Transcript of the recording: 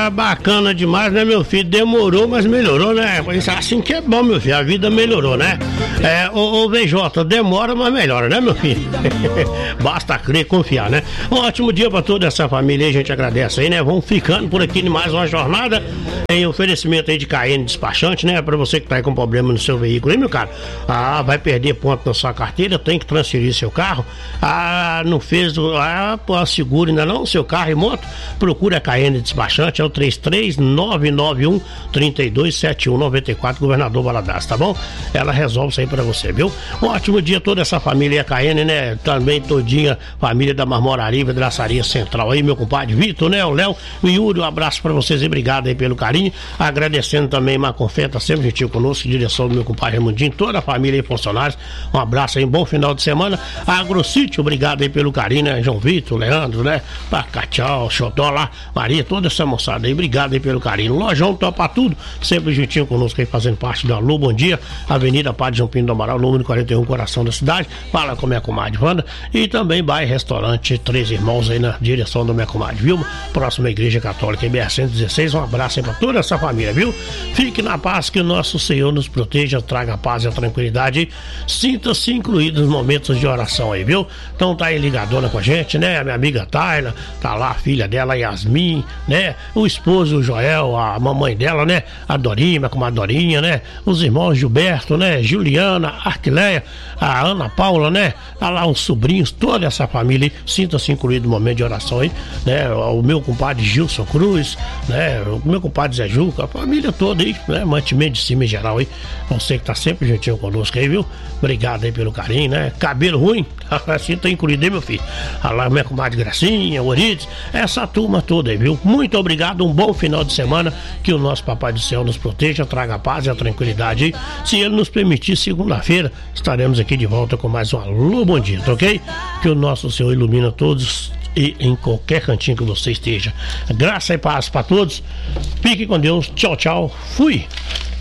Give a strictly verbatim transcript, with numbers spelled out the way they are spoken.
Ah, bacana demais, né, meu filho? Demorou, mas melhorou, né? Assim que é bom, meu filho, a vida melhorou, né? É, ô, ô V J, demora, mas melhora, né, meu filho? Basta crer e confiar, né? Um ótimo dia pra toda essa família aí, a gente agradece aí, né? Vamos ficando por aqui em mais uma jornada em oferecimento aí de K N Despachante, né? Pra você que tá aí com problema no seu veículo, hein, meu cara? Ah, vai perder ponto na sua carteira, tem que transferir seu carro. Ah, não fez, ah, pô, seguro ainda não, seu carro e moto, procura a K N Despachante, é o três três nove nove um, três dois sete um nove quatro, Governador Valadares, tá bom? Ela resolve isso aí pra você, viu? Um ótimo dia toda essa família K N, né? Também todinha, família da Marmoraria, Vidraçaria Central aí, meu compadre Vitor, né? O Léo, o Yuri, um abraço pra vocês e obrigado aí pelo carinho, agradecendo também Marconfeta, sempre gentil conosco, direção do meu compadre Raimundinho, toda a família e funcionários, um abraço aí, um bom final de semana. AgroSítio, obrigado aí pelo carinho, né? João Vitor, Leandro, né? Pacachau, Xodó lá, Maria, toda essa moçada aí, obrigado aí pelo carinho. Lojão Topa Tudo, sempre juntinho conosco aí, fazendo parte do Alô, bom dia, Avenida Padre João Pinto do Amaral, número quarenta e um, coração da cidade, fala com minha comadre Wanda, e também Bairro Restaurante Três Irmãos aí na direção da minha comadre Vilma, próxima Igreja Católica I B R cento e dezesseis, um abraço aí pra toda essa família, viu? Fique na paz, que o nosso Senhor nos proteja, traga a paz e a tranquilidade, sinta-se incluído nos momentos de oração aí, viu? Então tá aí ligadona com a gente, né? A minha amiga Tayla, tá lá a filha dela, Yasmin, né? O esposo, o Joel, a mamãe dela, né? A Dorinha, com a Dorinha, né? Os irmãos Gilberto, né? Juliana, Arquileia, a Ana Paula, né? Tá lá os sobrinhos, toda essa família, sinta-se incluído no momento de oração aí, né? O meu compadre Gilson Cruz, né? O meu compadre Zé Juca, a família toda aí, né? Mantimento de cima em geral aí, você que tá sempre juntinho conosco aí, viu? Obrigado aí pelo carinho, né? Cabelo ruim, assim tá incluído aí, meu filho. Ah lá, minha comadre Gracinha, Orides, essa turma toda aí, viu? Muito obrigado, um bom final de semana, que o nosso Papai do Céu nos proteja, traga a paz e a tranquilidade aí. Se ele nos permitir, segunda-feira estaremos aqui de volta com mais um Alô, bom dia, tá ok? Que o nosso Senhor ilumina todos e em qualquer cantinho que você esteja. Graça e paz para todos. Fique com Deus. Tchau, tchau. Fui.